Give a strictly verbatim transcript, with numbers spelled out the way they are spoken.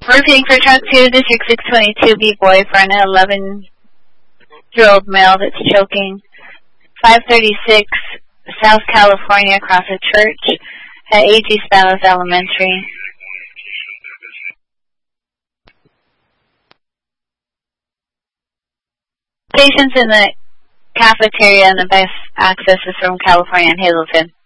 Repeating for truck two, District six twenty-two, B-boy for an eleven-year-old male that's choking. five thirty-six, South California, across a church at A G Spellis Elementary. Patients in the cafeteria and the best access is from California and Hazleton.